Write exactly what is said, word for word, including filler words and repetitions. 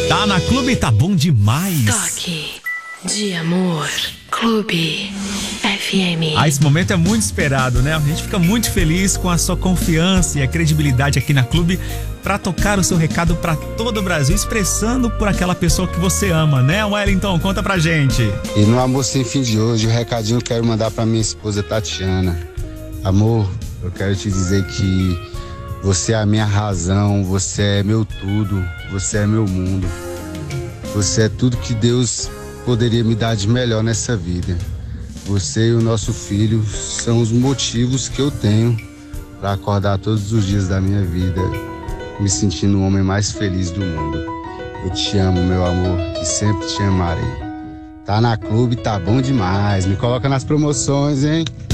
Tá na Clube, tá bom demais. Toque de amor, Clube F M. Ah, esse momento é muito esperado, né? A gente fica muito feliz com a sua confiança e a credibilidade aqui na Clube para tocar o seu recado para todo o Brasil, expressando por aquela pessoa que você ama, né, Wellington? Conta pra gente. E no Amor Sem Fim de hoje, o recadinho eu quero mandar pra minha esposa Tatiana. Amor, eu quero te dizer que você é a minha razão, você é meu tudo, você é meu mundo. Você é tudo que Deus poderia me dar de melhor nessa vida. Você e o nosso filho são os motivos que eu tenho para acordar todos os dias da minha vida, me sentindo o homem mais feliz do mundo. Eu te amo, meu amor, e sempre te amarei. Tá na Clube, tá bom demais. Me coloca nas promoções, hein?